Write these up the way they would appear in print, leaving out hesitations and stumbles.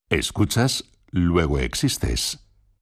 Escuchas, luego existes.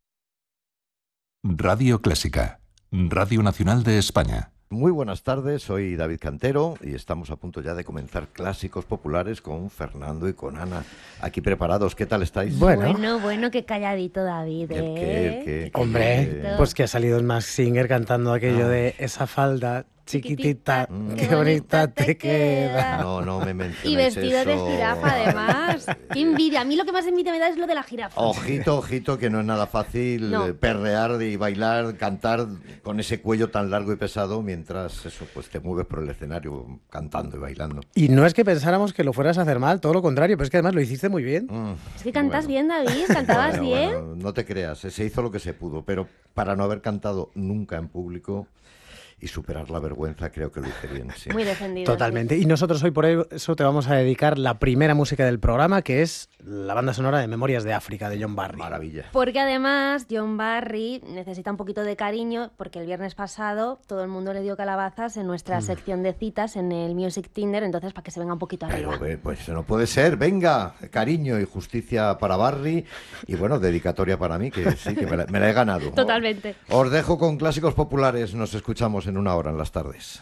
Radio Clásica, Radio Nacional de España. Muy buenas tardes, soy David Cantero y estamos a punto ya de comenzar Clásicos Populares con Fernando y con Ana. Aquí preparados, ¿qué tal estáis? Bueno, qué calladito David, ¿Qué? Hombre, pues que ha salido el Max Singer cantando aquello de esa falda chiquitita, qué bonita te queda. No me mencionéis Y vestido eso. de jirafa, además. Qué envidia. A mí lo que más envidia me da es lo de la jirafa. Ojito, que no es nada fácil perrear y bailar, cantar con ese cuello tan largo y pesado mientras eso, pues te mueves por el escenario cantando y bailando. Y no es que pensáramos que lo fueras a hacer mal, todo lo contrario, pero es que además lo hiciste muy bien. Es que cantas bien, David, cantabas bien. Bueno, no te creas, se hizo lo que se pudo, pero para no haber cantado nunca en público y superar la vergüenza, creo que lo hice bien. Sí. Muy defendido. Totalmente. Y nosotros hoy por eso te vamos a dedicar la primera música del programa, que es la banda sonora de Memorias de África, de John Barry. Maravilla. Porque además John Barry necesita un poquito de cariño, porque el viernes pasado todo el mundo le dio calabazas en nuestra sección de citas en el Music Tinder, entonces para que se venga un poquito arriba. Pero pues no puede ser, venga, cariño y justicia para Barry y bueno, dedicatoria para mí, que sí, que me la he ganado. Totalmente. Os dejo con Clásicos Populares, nos escuchamos en una hora en las tardes.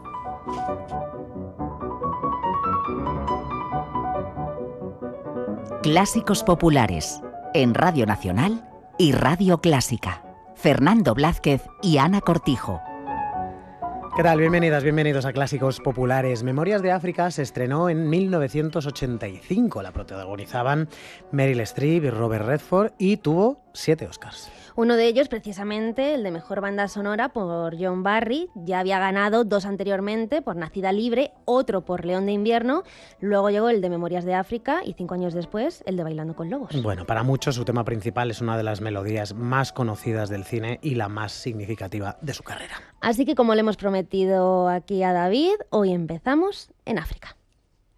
Clásicos Populares, en Radio Nacional y Radio Clásica. Fernando Blázquez y Ana Cortijo. ¿Qué tal? Bienvenidos a Clásicos Populares. Memorias de África se estrenó en 1985. La protagonizaban Meryl Streep y Robert Redford y tuvo 7 Oscars. Uno de ellos, precisamente, el de Mejor Banda Sonora por John Barry. Ya había ganado 2 anteriormente por Nacida Libre, otro por León de Invierno. Luego llegó el de Memorias de África y 5 años después el de Bailando con Lobos. Bueno, para muchos su tema principal es una de las melodías más conocidas del cine y la más significativa de su carrera. Así que, como le hemos prometido aquí a David, hoy empezamos en África.